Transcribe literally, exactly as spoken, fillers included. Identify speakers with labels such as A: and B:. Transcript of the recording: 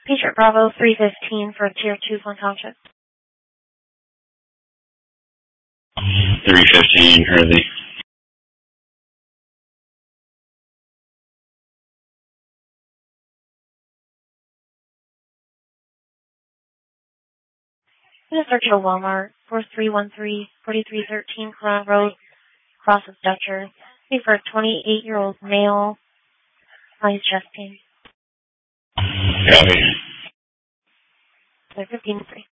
A: Patient Bravo three fifteen for Tier two Flint Township.
B: three fifteen, Hurley.
A: I'm going to search a Walmart, four three one three, four three one three Corona Road, Cross of Dutcher. Looking for a twenty-eight-year-old male. Oh, he's chest pain.
B: Copy.
A: They're fifteen three.